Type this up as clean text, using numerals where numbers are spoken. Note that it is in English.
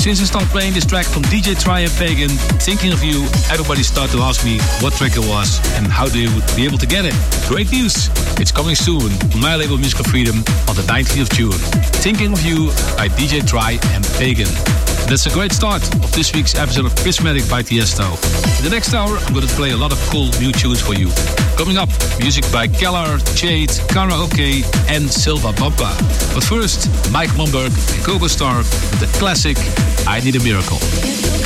Since I started playing this track from DJ Try and Pagan, Thinking of You, everybody started to ask me what track it was and how they would be able to get it. Great news! It's coming soon on my label Musical Freedom on the 19th of June. Thinking of You by DJ Try and Pagan. That's a great start of this week's episode of Prismatic by Tiesto. In the next hour, I'm going to play a lot of cool new tunes for you. Coming up, music by Keller, Jade, Karaoke and Silva Bamba. But first, Mike Lomberg and Coco Star with the classic I Need a Miracle.